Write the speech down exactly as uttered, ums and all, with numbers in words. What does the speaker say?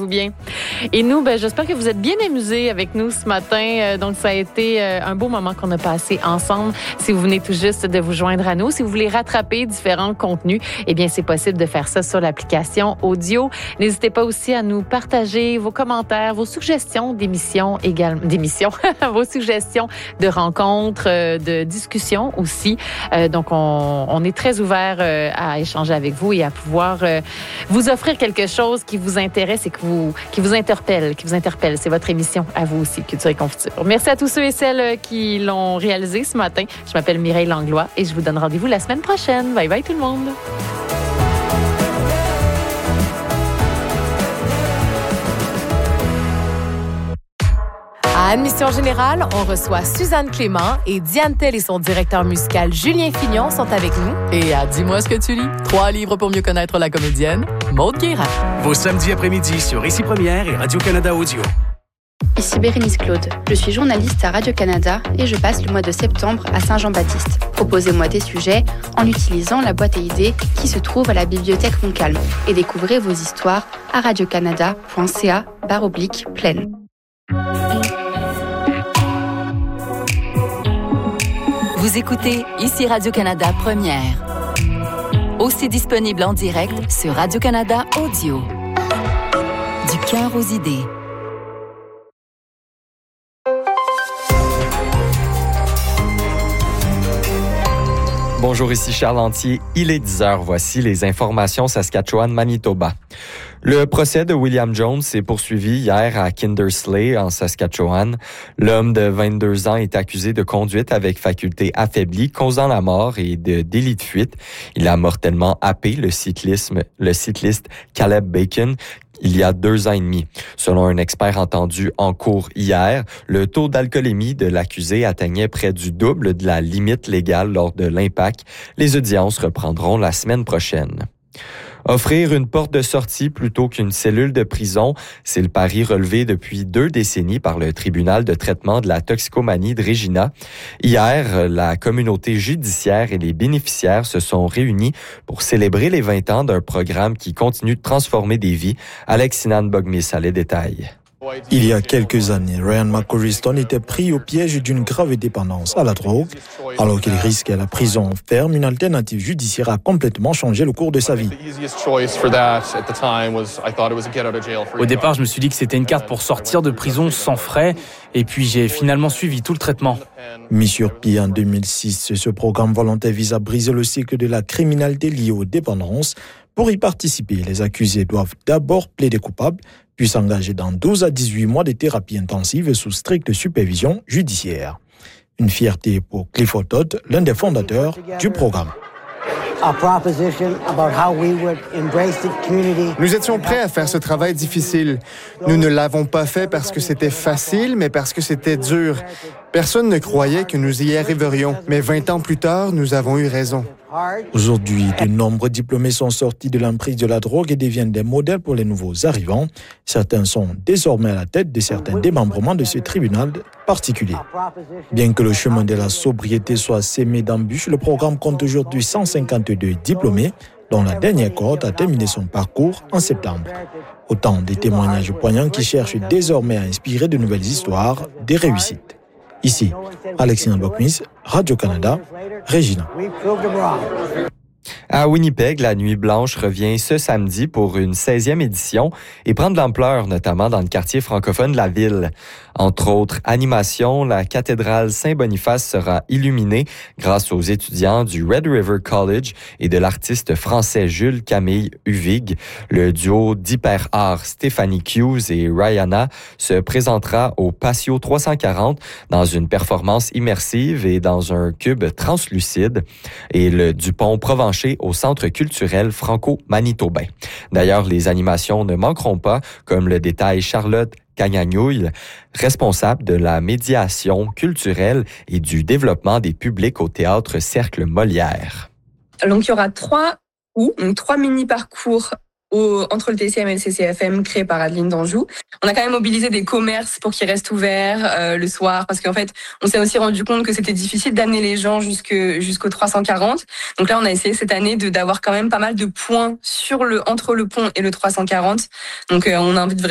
Allez-vous bien? Et nous, ben, j'espère que vous êtes bien amusés avec nous ce matin. Euh, donc, ça a été euh, un beau moment qu'on a passé ensemble. Si vous venez tout juste de vous joindre à nous, si vous voulez rattraper différents contenus, eh bien, c'est possible de faire ça sur l'application audio. N'hésitez pas aussi à nous partager vos commentaires, vos suggestions d'émissions également, d'émissions, vos suggestions de rencontres, euh, de discussions aussi. Euh, donc, on, on est très ouvert euh, à échanger avec vous et à pouvoir euh, vous offrir quelque chose qui vous intéresse et que vous, qui vous interpelle, qui vous interpelle. C'est votre émission à vous aussi, Culture et Confiture. Merci à tous ceux et celles qui l'ont réalisé ce matin. Je m'appelle Mireille Langlois et je vous donne rendez-vous la semaine prochaine. Bye bye tout le monde. À Admission Générale, on reçoit Suzanne Clément et Diane Tell et son directeur musical Julien Fignon sont avec nous. Et à Dis-moi ce que tu lis, trois livres pour mieux connaître la comédienne, Maude Guérin. Vos samedis après-midi sur Ici Première et Radio-Canada Audio. Ici Bérénice Claude. Je suis journaliste à Radio-Canada et je passe le mois de septembre à Saint-Jean-Baptiste. Proposez-moi des sujets en utilisant la boîte à idées qui se trouve à la bibliothèque Montcalm et découvrez vos histoires à radiocanada.ca barre oblique pleine. Vous écoutez Ici Radio-Canada Première. Aussi disponible en direct sur Radio-Canada Audio. Du cœur aux idées. Bonjour, ici Charles Lantier. Il est dix heures. Voici les informations Saskatchewan-Manitoba. Le procès de William Jones s'est poursuivi hier à Kindersley, en Saskatchewan. L'homme de vingt-deux ans est accusé de conduite avec faculté affaiblie, causant la mort et de délit de fuite. Il a mortellement happé le cyclisme, le cycliste Caleb Bacon, il y a deux ans et demi. Selon un expert entendu en cours hier, le taux d'alcoolémie de l'accusé atteignait près du double de la limite légale lors de l'impact. Les audiences reprendront la semaine prochaine. Offrir une porte de sortie plutôt qu'une cellule de prison, c'est le pari relevé depuis deux décennies par le tribunal de traitement de la toxicomanie de Regina. Hier, la communauté judiciaire et les bénéficiaires se sont réunis pour célébrer les vingt ans d'un programme qui continue de transformer des vies. Alex Sinan-Bogmis a les détails. Il y a quelques années, Ryan McCorriston était pris au piège d'une grave dépendance à la drogue. Alors qu'il risquait la prison ferme, une alternative judiciaire a complètement changé le cours de sa vie. Au départ, je me suis dit que c'était une carte pour sortir de prison sans frais, et puis j'ai finalement suivi tout le traitement. Mis sur pied en deux mille six, ce programme volontaire vise à briser le cycle de la criminalité liée aux dépendances. Pour y participer, les accusés doivent d'abord plaider coupables, puis s'engager dans douze à dix-huit mois de thérapie intensive sous stricte supervision judiciaire. Une fierté pour Clifford Todd, l'un des fondateurs du programme. Nous étions prêts à faire ce travail difficile. Nous ne l'avons pas fait parce que c'était facile, mais parce que c'était dur. Personne ne croyait que nous y arriverions, mais vingt ans plus tard, nous avons eu raison. Aujourd'hui, de nombreux diplômés sont sortis de l'emprise de la drogue et deviennent des modèles pour les nouveaux arrivants. Certains sont désormais à la tête de certains démembrements de ce tribunal particulier. Bien que le chemin de la sobriété soit sémé d'embûches, le programme compte aujourd'hui cent cinquante-deux diplômés, dont la dernière cohorte a terminé son parcours en septembre. Autant de témoignages poignants qui cherchent désormais à inspirer de nouvelles histoires, des réussites. Ici, Alexandre Bokmis, Radio-Canada, Regina. À Winnipeg, la Nuit Blanche revient ce samedi pour une seizième édition et prend de l'ampleur, notamment dans le quartier francophone de la ville. Entre autres animations, la cathédrale Saint-Boniface sera illuminée grâce aux étudiants du Red River College et de l'artiste français Jules Camille Huvig. Le duo d'hyper-art Stéphanie Hughes et Rihanna se présentera au Patio trois cent quarante dans une performance immersive et dans un cube translucide et le Dupont Provencher au Centre culturel franco-manitobain. D'ailleurs, les animations ne manqueront pas, comme le détaille Charlotte Cagnagnouille, responsable de la médiation culturelle et du développement des publics au théâtre Cercle Molière. Donc, il y aura trois ou donc trois mini-parcours au, entre le T C M et le C C F M créé par Adeline d'Anjou. On a quand même mobilisé des commerces pour qu'ils restent ouverts euh, le soir parce qu'en fait, on s'est aussi rendu compte que c'était difficile d'amener les gens jusque, jusqu'au trois cent quarante. Donc là, on a essayé cette année de, d'avoir quand même pas mal de points sur le, entre le pont et le trois cent quarante. Donc, euh, on invite vraiment